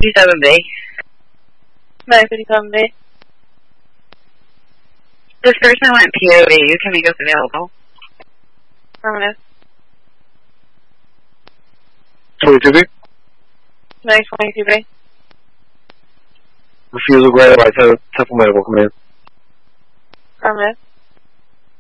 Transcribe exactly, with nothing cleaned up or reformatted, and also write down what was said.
fifty-seven B. nine fifty-seven B. This person went P O V. Can make us available? Affirmative. twenty-two B. nine twenty-two B. Refusal granted by Temple Medical Command. Affirmative.